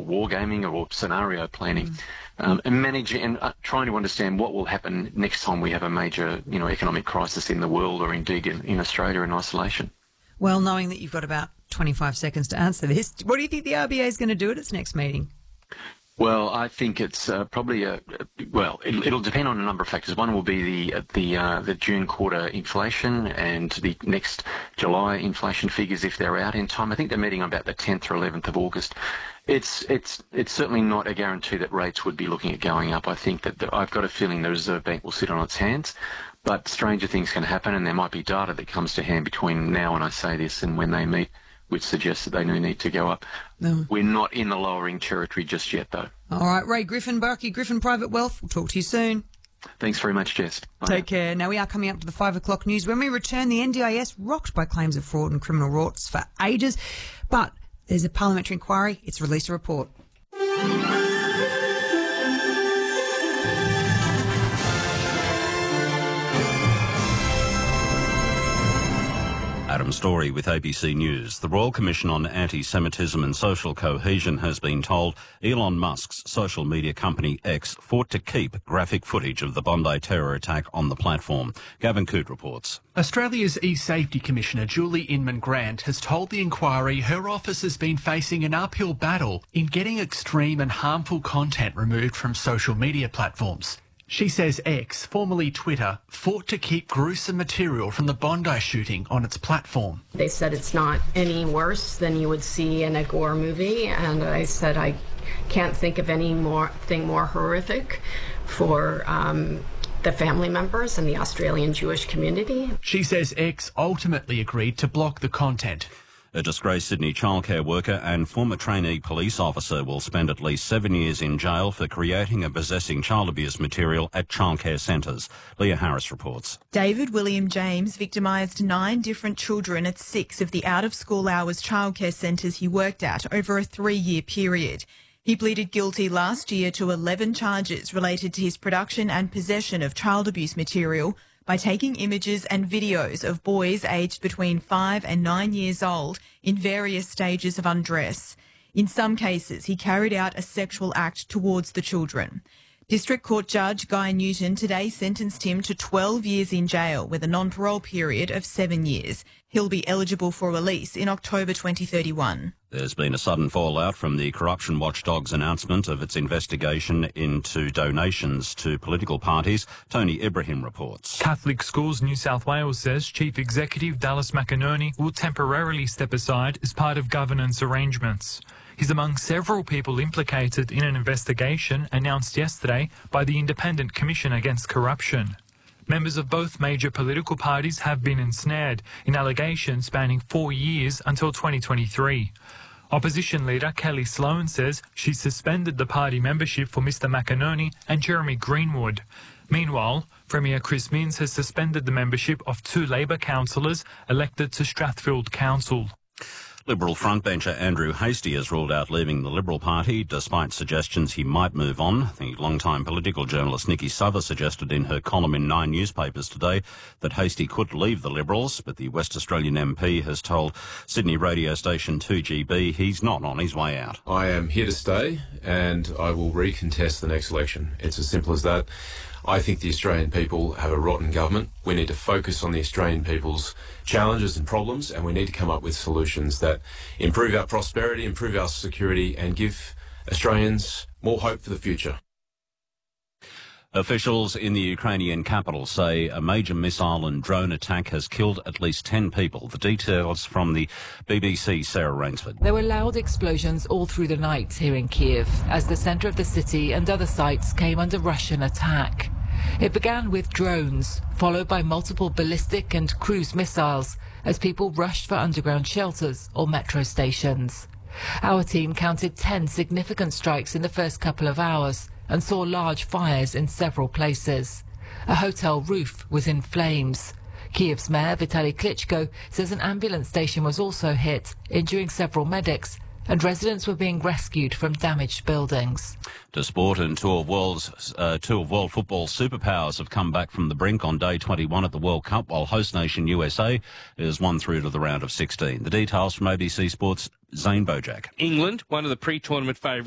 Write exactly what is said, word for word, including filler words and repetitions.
wargaming or scenario planning, mm. um, and managing and uh, trying to understand what will happen next time we have a major, you know, economic crisis in the world or indeed in, in Australia in isolation. Well, knowing that you've got about twenty-five seconds to answer this, what do you think the R B A is going to do at its next meeting? Well, I think it's uh, probably a, well, it'll, it'll depend on a number of factors. One will be the the uh, the June quarter inflation and the next July inflation figures if they're out in time. I think they're meeting on about the tenth or eleventh of August. It's it's it's certainly not a guarantee that rates would be looking at going up. I think that the, I've got a feeling the Reserve Bank will sit on its hands, but stranger things can happen, and there might be data that comes to hand between now and I say this and when they meet, which suggests that they do need to go up. No. We're not in the lowering territory just yet, though. All right, Ray Griffin, Barkey Griffin Private Wealth. We'll talk to you soon. Thanks very much, Jess. Bye. Take care. Now, we are coming up to the five o'clock news. When we return, the N D I S rocked by claims of fraud and criminal rorts for ages. But there's a parliamentary inquiry. It's released a report. Adam Story with A B C News. The Royal Commission on Anti-Semitism and Social Cohesion has been told Elon Musk's social media company X fought to keep graphic footage of the Bondi terror attack on the platform. Gavin Coote reports. Australia's e-Safety Commissioner Julie Inman-Grant has told the inquiry her office has been facing an uphill battle in getting extreme and harmful content removed from social media platforms. She says X, formerly Twitter, fought to keep gruesome material from the Bondi shooting on its platform. They said it's not any worse than you would see in a gore movie, and I said I can't think of any more thing more horrific for um, the family members and the Australian Jewish community. She says X ultimately agreed to block the content. A disgraced Sydney childcare worker and former trainee police officer will spend at least seven years in jail for creating and possessing child abuse material at childcare centres. Leah Harris reports. David William James victimised nine different children at six of the out-of-school hours childcare centres he worked at over a three-year period. He pleaded guilty last year to eleven charges related to his production and possession of child abuse material by taking images and videos of boys aged between five and nine years old in various stages of undress. In some cases, he carried out a sexual act towards the children. District Court Judge Guy Newton today sentenced him to twelve years in jail with a non-parole period of seven years. He'll be eligible for release in October twenty thirty-one. There's been a sudden fallout from the Corruption Watchdog's announcement of its investigation into donations to political parties. Tony Ibrahim reports. Catholic Schools New South Wales says Chief Executive Dallas McInerney will temporarily step aside as part of governance arrangements. He's among several people implicated in an investigation announced yesterday by the Independent Commission Against Corruption. Members of both major political parties have been ensnared in allegations spanning four years until twenty twenty-three. Opposition leader Kelly Sloan says she suspended the party membership for Mr McInerney and Jeremy Greenwood. Meanwhile, Premier Chris Minns has suspended the membership of two Labor councillors elected to Strathfield Council. Liberal frontbencher Andrew Hastie has ruled out leaving the Liberal Party, despite suggestions he might move on. The long-time political journalist Nikki Souther suggested in her column in Nine newspapers today that Hastie could leave the Liberals, but the West Australian M P has told Sydney radio station two G B he's not on his way out. I am here to stay, and I will recontest the next election. It's as simple as that. I think the Australian people have a rotten government. We need to focus on the Australian people's challenges and problems, and we need to come up with solutions that improve our prosperity, improve our security, and give Australians more hope for the future. Officials in the Ukrainian capital say a major missile and drone attack has killed at least ten people. The details from the B B C's Sarah Rainsford. There were loud explosions all through the night here in Kiev as the centre of the city and other sites came under Russian attack. It began with drones, followed by multiple ballistic and cruise missiles as people rushed for underground shelters or metro stations. Our team counted ten significant strikes in the first couple of hours and saw large fires in several places. A hotel roof was in flames. Kiev's mayor Vitaly Klitschko says an ambulance station was also hit, injuring several medics, and residents were being rescued from damaged buildings. To sport, and two of world's uh, two of world football superpowers have come back from the brink on day twenty-one at the World Cup, while host nation U S A is one through to the round of sixteen. The details from A B C Sports' Zane Bojack. England, one of the pre-tournament favourites.